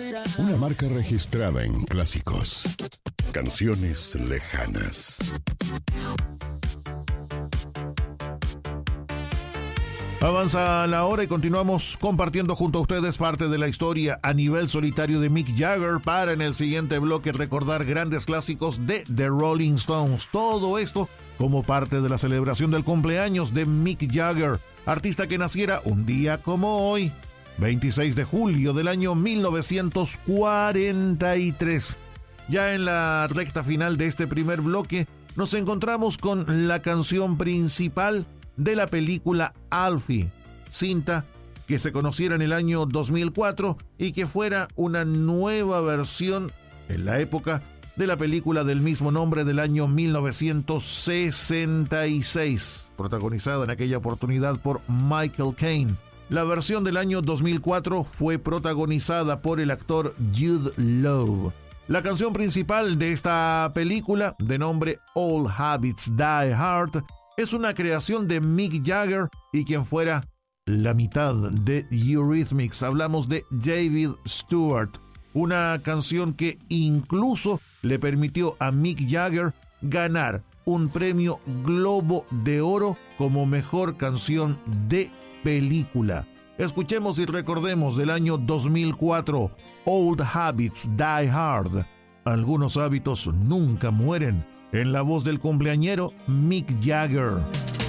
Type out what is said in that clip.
Una marca registrada en clásicos. Canciones lejanas. Avanza la hora y continuamos compartiendo junto a ustedes parte de la historia a nivel solitario de Mick Jagger para en el siguiente bloque recordar grandes clásicos de The Rolling Stones. Todo esto como parte de la celebración del cumpleaños de Mick Jagger, artista que naciera un día como hoy, 26 de julio del año 1943. Ya en la recta final de este primer bloque nos encontramos con la canción principal de la película Alfie, cinta que se conociera en el año 2004 y que fuera una nueva versión en la época de la película del mismo nombre del año 1966, protagonizada en aquella oportunidad por Michael Caine. La versión del año 2004 fue protagonizada por el actor Jude Law. La canción principal de esta película, de nombre All Habits Die Hard, es una creación de Mick Jagger y quien fuera la mitad de Eurythmics. Hablamos de David Stewart, una canción que incluso le permitió a Mick Jagger ganar un premio Globo de Oro como mejor canción de película. Escuchemos y recordemos del año 2004, Old Habits Die Hard. Algunos hábitos nunca mueren, en la voz del cumpleañero Mick Jagger.